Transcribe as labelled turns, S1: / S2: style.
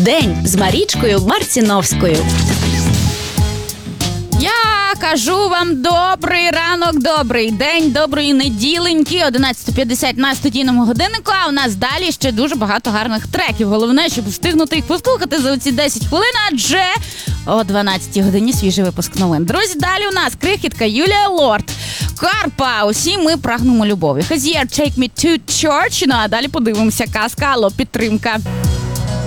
S1: День з Марічкою Марціновською.
S2: Я кажу вам добрий ранок, добрий день, доброї неділеньки. 11:50 на студійному годиннику, а у нас далі ще дуже багато гарних треків. Головне, щоб встигнути їх послухати за оці 10 хвилин, адже о 12-й годині свіжий випуск новин. Друзі, далі у нас крихітка Юлія Лорд. Карпа, усі ми прагнемо любові. Хазієр, take me to church. Ну а далі подивимося. Казка, алло, підтримка.